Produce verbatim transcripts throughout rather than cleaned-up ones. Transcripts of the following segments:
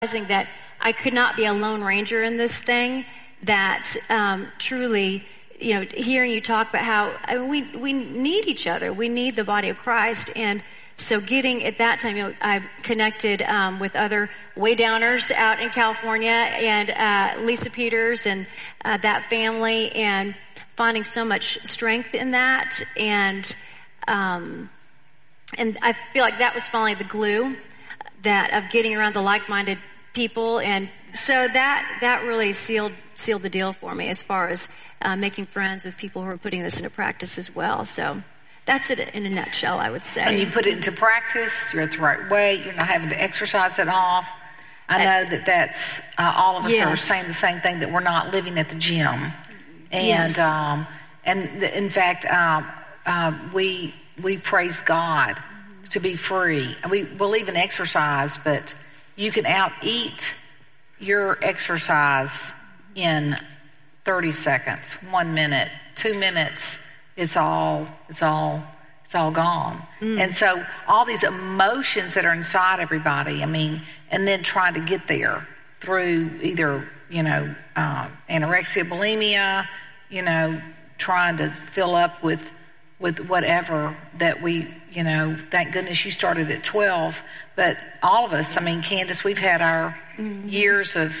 realizing that I could not be a lone ranger in this thing, that um, truly, you know, hearing you talk about how I mean, we we need each other. We need the body of Christ. And so getting at that time, you know, I connected um, with other way downers out in California and uh, Lisa Peters and uh, that family, and finding so much strength in that. And um, and I feel like that was finally the glue that of getting around the like-minded people. And so that that really sealed sealed the deal for me as far as uh, making friends with people who are putting this into practice as well. So that's it in a nutshell, I would say. And you put it into practice, you're at the right weight, you're not having to exercise it off. I know that that's, uh, all of us yes. are saying the same thing, that we're not living at the gym. And, yes. um, and the, in fact, um, uh, we, we praise God mm-hmm. to be free. We believe in exercise, but you can out-eat your exercise in thirty seconds, one minute, two minutes. It's all, it's all, it's all gone. Mm. And so all these emotions that are inside everybody, I mean, and then trying to get there through either, you know, uh, anorexia, bulimia, you know, trying to fill up with, with whatever that we, you know, thank goodness you started at twelve. But all of us, I mean, Candace, we've had our mm-hmm. years of,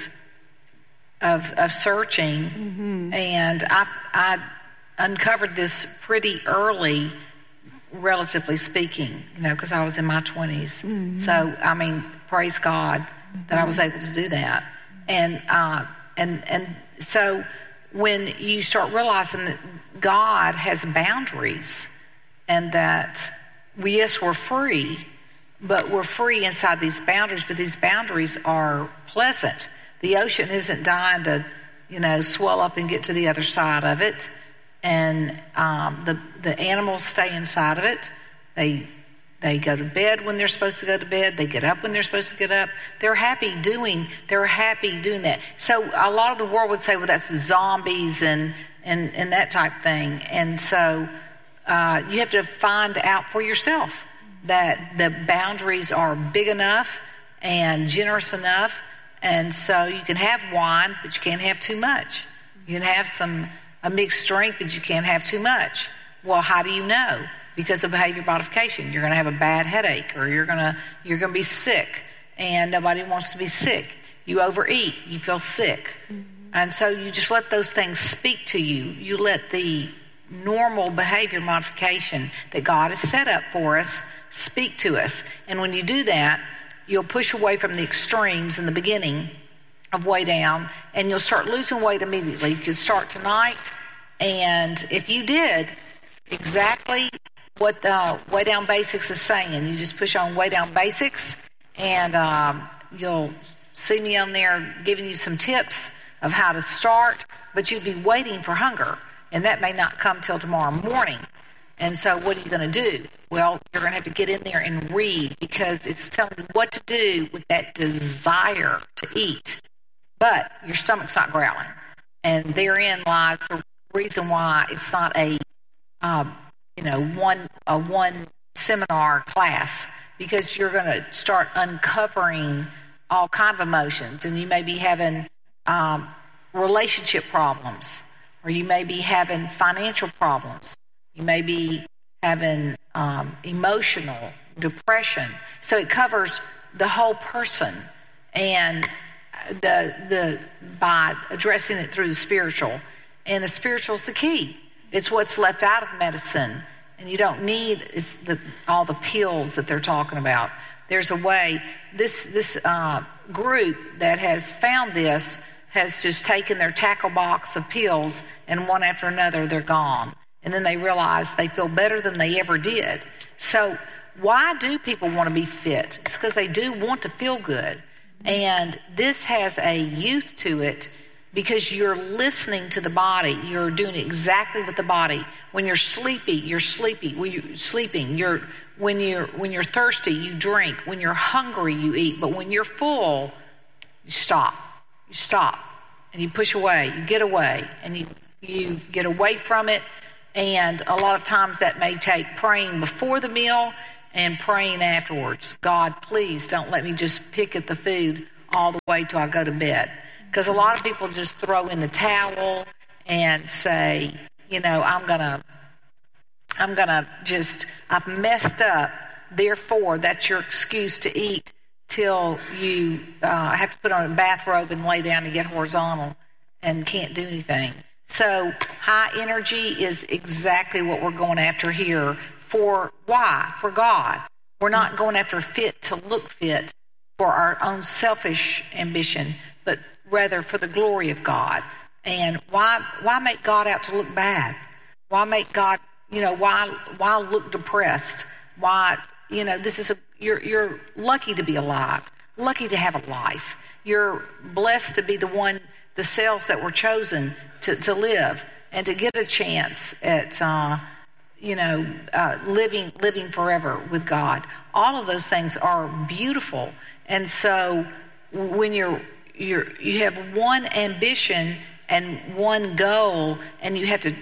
of, of searching. Mm-hmm. And I, I, uncovered this pretty early, relatively speaking, you know, because I was in my twenties. Mm-hmm. So, I mean, praise God mm-hmm. that I was able to do that. And uh, and and so when you start realizing that God has boundaries and that, we, yes, we're free, but we're free inside these boundaries, but these boundaries are pleasant. The ocean isn't dying to, you know, swell up and get to the other side of it. And um, the the animals stay inside of it. They they go to bed when they're supposed to go to bed. They get up when they're supposed to get up. They're happy doing. They're happy doing that. So a lot of the world would say, well, that's zombies and and and that type thing. And so uh, you have to find out for yourself that the boundaries are big enough and generous enough, and so you can have wine, but you can't have too much. You can have some. A mixed drink, but you can't have too much. Well, how do you know? Because of behavior modification. You're going to have a bad headache, or you're going to you're going to be sick, and nobody wants to be sick. You overeat, you feel sick. Mm-hmm. And so you just let those things speak to you. You let the normal behavior modification that God has set up for us speak to us. And when you do that, you'll push away from the extremes in the beginning of way down, and you'll start losing weight immediately. You can start tonight, and if you did exactly what the Way Down Basics is saying, you just push on Way Down Basics, and um, you'll see me on there giving you some tips of how to start, but you'd be waiting for hunger, and that may not come till tomorrow morning. And so what are you going to do? Well, you're going to have to get in there and read, because it's telling you what to do with that desire to eat. But your stomach's not growling. And therein lies the reason why it's not a, um, you know, one a one seminar class, because you're going to start uncovering all kind of emotions. And you may be having um, relationship problems, or you may be having financial problems. You may be having um, emotional depression. So it covers the whole person. And the the by addressing it through the spiritual, and the spiritual is the key. It's what's left out of medicine, and you don't need is the all the pills that they're talking about. There's a way. This this uh, group that has found this has just taken their tackle box of pills, and one after another they're gone, and then they realize they feel better than they ever did. So why do people want to be fit? It's because they do want to feel good. And this has a youth to it, because you're listening to the body. You're doing exactly with the body. When you're sleepy, you're sleepy. When you're sleeping, you're when you're when you're thirsty, you drink. When you're hungry, you eat. But when you're full, you stop. You stop, and you push away. You get away, and you you get away from it. And a lot of times that may take praying before the meal and praying afterwards. God, please don't let me just pick at the food all the way till I go to bed. Because a lot of people just throw in the towel and say, you know, I'm gonna, I'm gonna just, I've messed up. Therefore, that's your excuse to eat till you uh, have to put on a bathrobe and lay down and get horizontal and can't do anything. So high energy is exactly what we're going after here. For why? For God. We're not going after fit to look fit for our own selfish ambition, but rather for the glory of God. And why why make God out to look bad? Why make God, you know, why why look depressed? Why, you know, this is a you're you're lucky to be alive, lucky to have a life. You're blessed to be the one, the cells that were chosen to, to live and to get a chance at uh, you know, uh, living living forever with God. All of those things are beautiful. And so when you're you're you have one ambition and one goal, and you have to,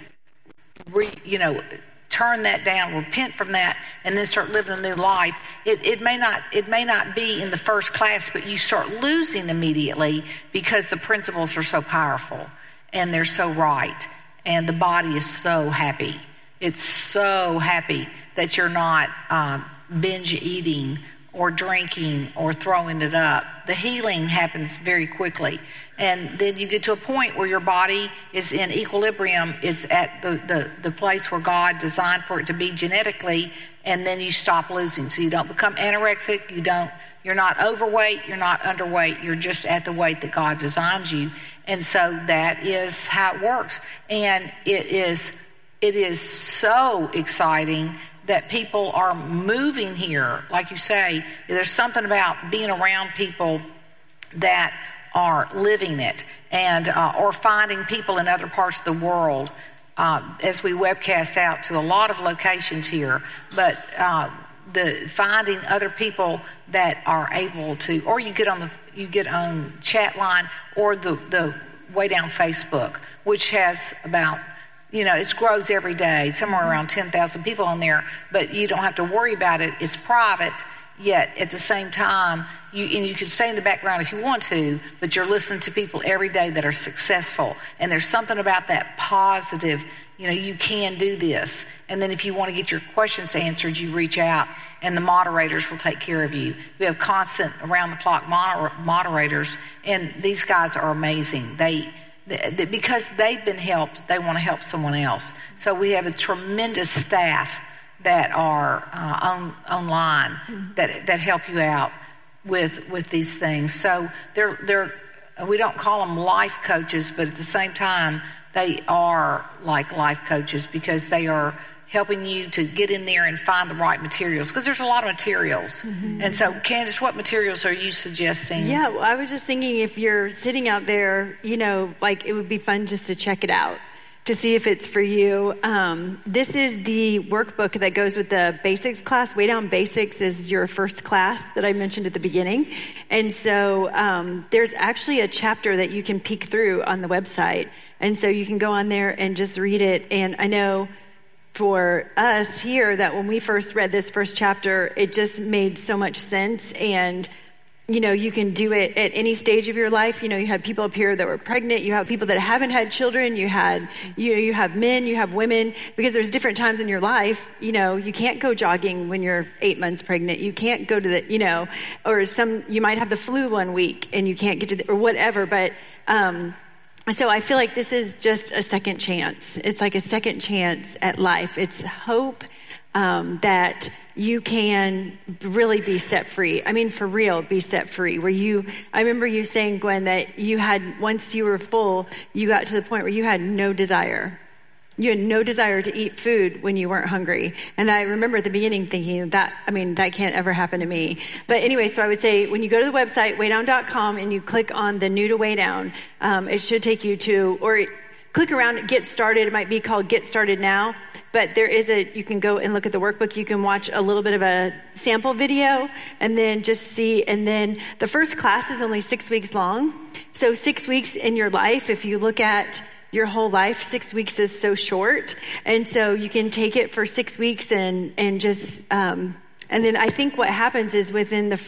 re, you know, turn that down, repent from that, and then start living a new life. It, it may not it may not be in the first class, but you start losing immediately because the principles are so powerful and they're so right, and the body is so happy. It's so happy that you're not um, binge eating or drinking or throwing it up. The healing happens very quickly. And then you get to a point where your body is in equilibrium. It's at the, the, the place where God designed for it to be genetically, and then you stop losing. So you don't become anorexic, you don't, you're not overweight, you're not underweight, you're just at the weight that God designed you. And so that is how it works. And it is it is so exciting that people are moving here. Like you say, there's something about being around people that are living it, and uh, or finding people in other parts of the world uh, as we webcast out to a lot of locations here, but uh, the finding other people that are able to, or you get on the you get on chat line or the the Way Down Facebook, which has about, you know, it grows every day, somewhere around ten thousand people on there, but you don't have to worry about it. It's private, yet at the same time, you and you can stay in the background if you want to, but you're listening to people every day that are successful. And there's something about that positive, you know, you can do this. And then if you want to get your questions answered, you reach out, and the moderators will take care of you. We have constant around-the-clock moder- moderators, and these guys are amazing. They Because they've been helped, they want to help someone else. So we have a tremendous staff that are uh, on, online mm-hmm. that that help you out with with these things. So they're they're we don't call them life coaches, but at the same time they are like life coaches, because they are helping you to get in there and find the right materials, because there's a lot of materials. Mm-hmm. And so, Candace, what materials are you suggesting? Yeah, well, I was just thinking, if you're sitting out there, you know, like, it would be fun just to check it out, to see if it's for you. Um, this is the workbook that goes with the basics class. Way Down Basics is your first class that I mentioned at the beginning. And so um, there's actually a chapter that you can peek through on the website. And so you can go on there and just read it. And I know for us here that when we first read this first chapter, it just made so much sense. And, you know, you can do it at any stage of your life. You know, you had people up here that were pregnant. You have people that haven't had children. You had, you know, you have men, you have women, because there's different times in your life. You know, you can't go jogging when you're eight months pregnant. You can't go to the, you know, or some, you might have the flu one week and you can't get to the, or whatever. But, um, So I feel like this is just a second chance. It's like a second chance at life. It's hope um, that you can really be set free. I mean, for real, be set free. Where you, I remember you saying, Gwen, that you had, once you were full, you got to the point where you had no desire. You had no desire to eat food when you weren't hungry. And I remember at the beginning thinking that, I mean, that can't ever happen to me. But anyway, so I would say when you go to the website, way down dot com, and you click on the New to Way Down, um, it should take you to, or click around, Get Started. It might be called Get Started Now. But there is a, you can go and look at the workbook. You can watch a little bit of a sample video and then just see. And then the first class is only six weeks long. So six weeks in your life, if you look at your whole life, six weeks is so short. And so you can take it for six weeks and, and just, um, and then I think what happens is within the first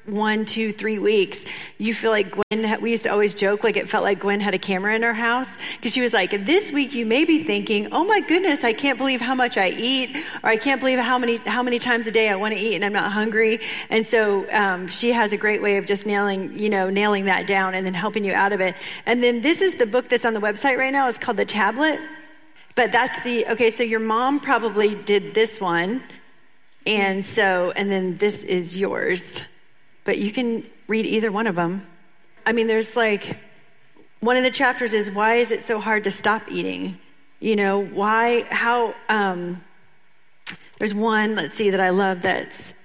one, two, three weeks, you feel like Gwen, we used to always joke, like it felt like Gwen had a camera in her house, because she was like, this week you may be thinking, oh my goodness, I can't believe how much I eat, or I can't believe how many how many times a day I want to eat and I'm not hungry. And so um, she has a great way of just nailing, you know, nailing that down and then helping you out of it. And then this is the book that's on the website right now. It's called The Tablet. But that's the, okay, so your mom probably did this one. And so, and then this is yours. But you can read either one of them. I mean, there's like, one of the chapters is, why is it so hard to stop eating? You know, why, how, um, there's one, let's see, that I love that's,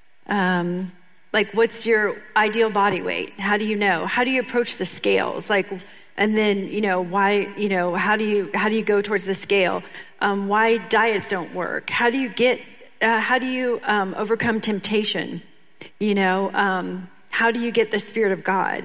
um, like, what's your ideal body weight? How do you know? How do you approach the scales? Like, and then, you know, why, you know, how do you, how do you go towards the scale? Um, why diets don't work? How do you get, uh, how do you um, overcome temptation? You know, um, how do you get the Spirit of God?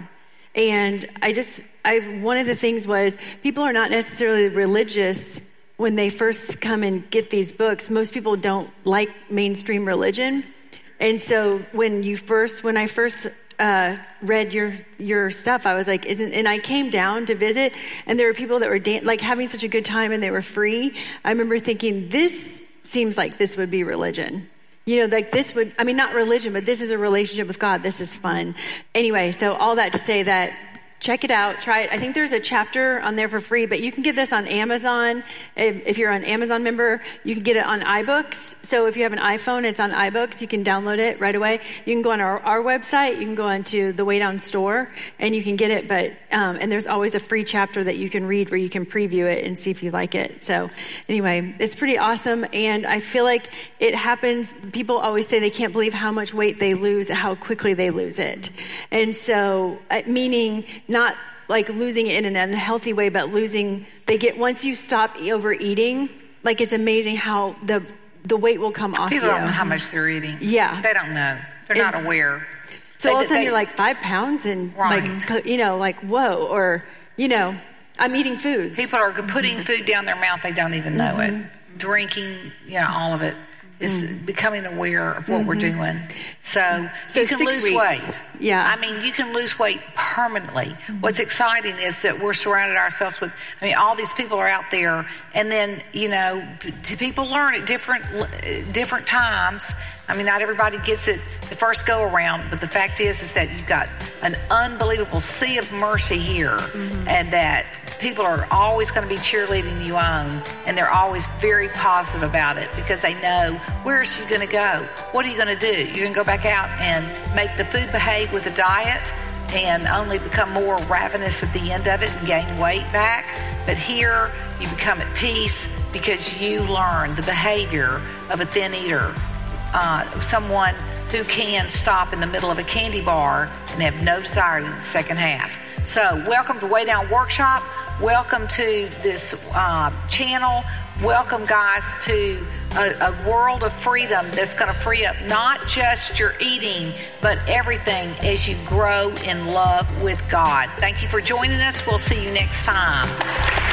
And I just, I one of the things was, people are not necessarily religious when they first come and get these books. Most people don't like mainstream religion. And so when you first, when I first uh, read your your stuff, I was like, isn't, and I came down to visit, and there were people that were dan- like having such a good time, and they were free. I remember thinking, this seems like this would be religion. You know, like this would, I mean, not religion, but this is a relationship with God. This is fun. Anyway, so all that to say that, check it out, try it. I think there's a chapter on there for free, but you can get this on Amazon. If, if you're an Amazon member, you can get it on iBooks. So if you have an iPhone, it's on iBooks. You can download it right away. You can go on our, our website. You can go onto the Way Down store, and you can get it. But um, and there's always a free chapter that you can read where you can preview it and see if you like it. So anyway, it's pretty awesome. And I feel like it happens. People always say they can't believe how much weight they lose, how quickly they lose it. And so, uh, meaning not like losing it in an unhealthy way, but losing, they get, once you stop overeating, like it's amazing how the the weight will come off People you. don't know how much they're eating. Yeah. They don't know. They're And- not aware. So They- all of a sudden they- you're like five pounds and Right. like, you know, like, whoa, or, you know, I'm eating food. People are putting food down their mouth. They don't even know it. Drinking, you know, all of it is becoming aware of what we're doing. So, So you can six lose weeks. weight. Yeah. I mean, you can lose weight permanently. What's exciting is that we're surrounded ourselves with, I mean, all these people are out there, and then, you know, p- people learn at different different times. I mean, not everybody gets it the first go around, but the fact is, is that you've got an unbelievable sea of mercy here, mm-hmm. and that people are always going to be cheerleading you on, and they're always very positive about it because they know, where's you going to go? What are you going to do? You're going to go back out and make the food behave with the diet and only become more ravenous at the end of it and gain weight back. But here you become at peace because you learn the behavior of a thin eater. Uh, someone who can stop in the middle of a candy bar and have no desire to the second half. So welcome to Way Down Workshop. Welcome to this uh, channel. Welcome, guys, to a, a world of freedom that's going to free up not just your eating, but everything as you grow in love with God. Thank you for joining us. We'll see you next time.